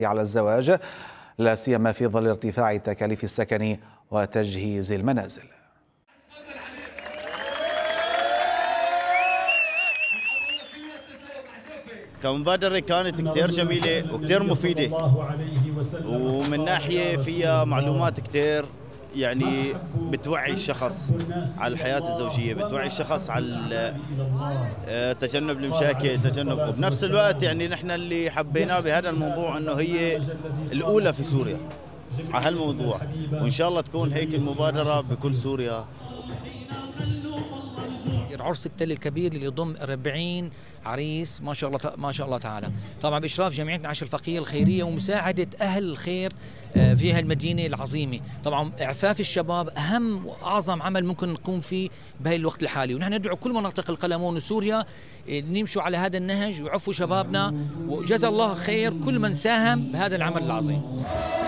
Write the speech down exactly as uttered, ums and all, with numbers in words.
على الزواج، لا سيما في ظل ارتفاع تكاليف السكن وتجهيز المنازل. كمبادرة كانت كتير جميلة وكتير مفيدة، ومن ناحية فيها معلومات كتير يعني بتوعي الشخص على الحياة الزوجية، بتوعي الشخص على تجنب المشاكل، تجنب، وبنفس الوقت يعني نحن اللي حبيناه بهذا الموضوع انه هي الأولى في سوريا على هالموضوع، وإن شاء الله تكون هيك المبادرة بكل سوريا. عرس التل الكبير اللي يضم أربعين عريس ما شاء الله ما شاء الله تعالى، طبعا باشراف جمعيه انعاش الفقير الخيريه ومساعده اهل الخير في هالمدينه العظيمه. طبعا اعفاف الشباب اهم واعظم عمل ممكن نقوم فيه بهي الوقت الحالي، ونحن ندعو كل مناطق القلمون وسوريا نمشوا على هذا النهج ويعفوا شبابنا، وجزا الله خير كل من ساهم بهذا العمل العظيم.